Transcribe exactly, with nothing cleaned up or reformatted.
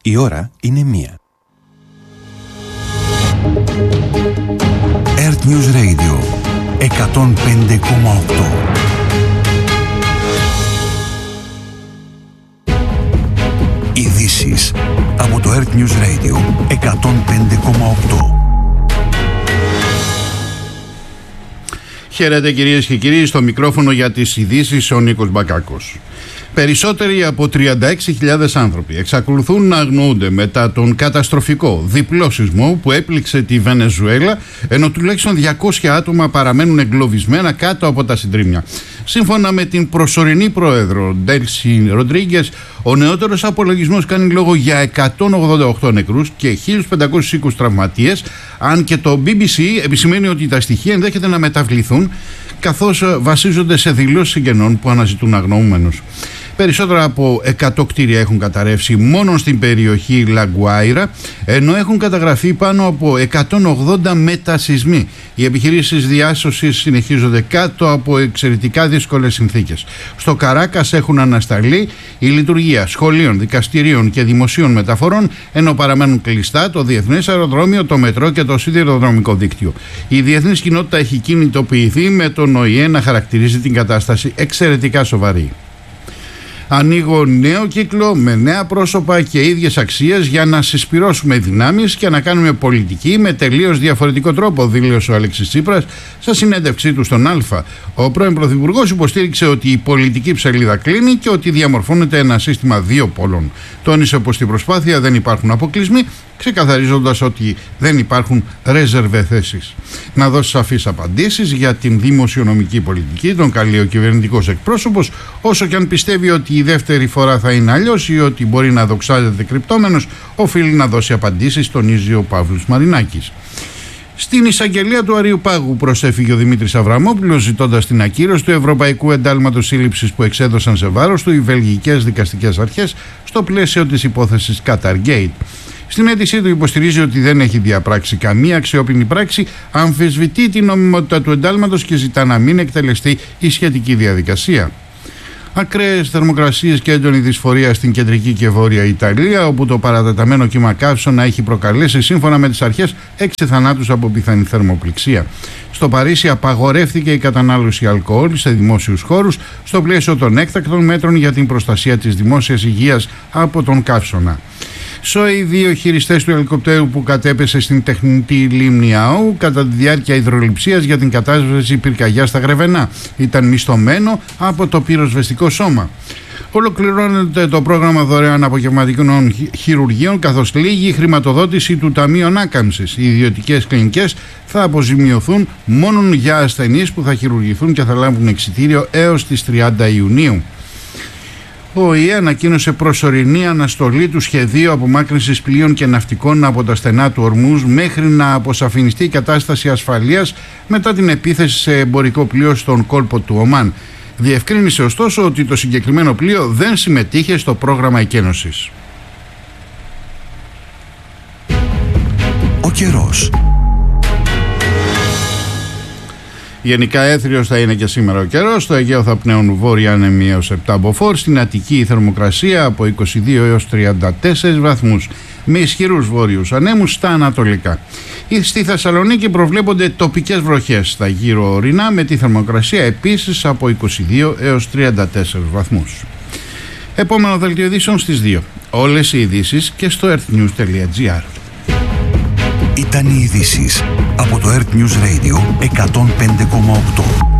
Η ώρα είναι μία. Earth News Radio εκατόν πέντε κόμμα οκτώ. Ειδήσεις από το Earth News Radio εκατόν πέντε κόμμα οκτώ. Χαίρετε κυρίες και κύριοι, στο μικρόφωνο για τις ειδήσεις ο Νίκος Μπακάκος. Περισσότεροι από τριάντα έξι χιλιάδες άνθρωποι εξακολουθούν να αγνοούνται μετά τον καταστροφικό διπλό σεισμό που έπληξε τη Βενεζουέλα, ενώ τουλάχιστον διακόσια άτομα παραμένουν εγκλωβισμένα κάτω από τα συντρίμμια. Σύμφωνα με την προσωρινή πρόεδρο Ντέλσι Ροντρίγκες, ο νεότερος απολογισμός κάνει λόγο για εκατόν ογδόντα οκτώ νεκρούς και χίλιους πεντακόσιους είκοσι τραυματίες, αν και το μπι μπι σι επισημαίνει ότι τα στοιχεία ενδέχεται να μεταβληθούν, καθώς βασίζονται σε δηλώσεις συγγενών που αναζητούν αγνοούμενους. Περισσότερα από εκατό κτίρια έχουν καταρρεύσει μόνο στην περιοχή Λαγκουάιρα, ενώ έχουν καταγραφεί πάνω από εκατόν ογδόντα μετασεισμοί. Οι επιχειρήσεις διάσωσης συνεχίζονται κάτω από εξαιρετικά δύσκολες συνθήκες. Στο Καράκας έχουν ανασταλεί η λειτουργία σχολείων, δικαστηρίων και δημοσίων μεταφορών, ενώ παραμένουν κλειστά το διεθνές αεροδρόμιο, το μετρό και το σιδηροδρομικό δίκτυο. Η διεθνής κοινότητα έχει κινητοποιηθεί, με τον Ο Η Ε να χαρακτηρίζει την κατάσταση εξαιρετικά σοβαρή. Ανοίγω νέο κύκλο με νέα πρόσωπα και ίδιες αξίες για να συσπυρώσουμε δυνάμεις και να κάνουμε πολιτική με τελείως διαφορετικό τρόπο, δήλωσε ο Αλέξης Τσίπρας σε συνέντευξή του στον Α. Ο πρώην Πρωθυπουργός υποστήριξε ότι η πολιτική ψαλίδα κλείνει και ότι διαμορφώνεται ένα σύστημα δύο πόλων. Τόνισε πως στην προσπάθεια δεν υπάρχουν αποκλεισμοί, ξεκαθαρίζοντας ότι δεν υπάρχουν ρέζερβε θέσεις. Να δώσει σαφείς απαντήσεις για την δημοσιονομική πολιτική τον καλεί ο κυβερνητικός εκπρόσωπος, όσο και αν πιστεύει ότι η δεύτερη φορά θα είναι αλλιώς ή ότι μπορεί να δοξάζεται κρυπτόμενος, οφείλει να δώσει απαντήσεις, τονίζει ο Παύλος Μαρινάκης. Στην εισαγγελία του Αριουπάγου προσέφυγε ο Δημήτρης Αβραμόπουλος, ζητώντας την ακύρωση του Ευρωπαϊκού Εντάλματος Σύλληψης που εξέδωσαν σε βάρος του οι βελγικές δικαστικές αρχές στο πλαίσιο της υπόθεσης Qatargate. Στην αίτησή του υποστηρίζει ότι δεν έχει διαπράξει καμία αξιόπινη πράξη, αμφισβητεί την νομιμότητα του εντάλματος και ζητά να μην εκτελεστεί η σχετική διαδικασία. Ακραίες θερμοκρασίες και έντονη δυσφορία στην κεντρική και βόρεια Ιταλία, όπου το παρατεταμένο κύμα καύσωνα έχει προκαλέσει, σύμφωνα με τις αρχές, έξι θανάτους από πιθανή θερμοπληξία. Στο Παρίσι απαγορεύτηκε η κατανάλωση αλκοόλ σε δημόσιους χώρους στο πλαίσιο των έκτακτων μέτρων για την προστασία της δημόσιας υγείας από τον καύσωνα. Σώοι δύο χειριστές του ελικοπτέρου που κατέπεσε στην τεχνητή λίμνη Αού κατά τη διάρκεια υδρολειψίας για την κατάσβεση πυρκαγιάς στα Γρεβενά. Ήταν μισθωμένο από το πυροσβεστικό σώμα. Ολοκληρώνεται το πρόγραμμα δωρεάν απογευματικών χειρουργείων, καθώς λύγει η χρηματοδότηση του Ταμείου Ανάκαμψης. Οι ιδιωτικές κλινικές θα αποζημιωθούν μόνο για ασθενείς που θα χειρουργηθούν και θα λάβουν εξιτήριο έως τις τριάντα Ιουνίου. Ο Ο Η Ε ανακοίνωσε προσωρινή αναστολή του σχεδίου απομάκρυνσης πλοίων και ναυτικών από τα στενά του Ορμούζ μέχρι να αποσαφινιστεί η κατάσταση ασφαλείας μετά την επίθεση σε εμπορικό πλοίο στον κόλπο του Ομάν. Διευκρίνησε ωστόσο ότι το συγκεκριμένο πλοίο δεν συμμετείχε στο πρόγραμμα εκένωσης. Ο καιρός. Γενικά έθριος θα είναι και σήμερα ο καιρός. Στο Αιγαίο θα πνέουν βόρεια άνεμοι έως επτά μποφόρ. Στην Αττική η θερμοκρασία από είκοσι δύο έως τριάντα τέσσερις βαθμούς, με ισχυρούς βόρειους ανέμους στα ανατολικά. Στη Θεσσαλονίκη προβλέπονται τοπικές βροχές στα γύρω ορεινά, με τη θερμοκρασία επίσης από είκοσι δύο έως τριάντα τέσσερις βαθμούς. Επόμενο δελτίο ειδήσεων στις δύο. Όλες οι ειδήσεις και στο earthnews τελεία gr. Ήταν οι ειδήσεις από το Earth News Radio εκατόν πέντε κόμμα οκτώ.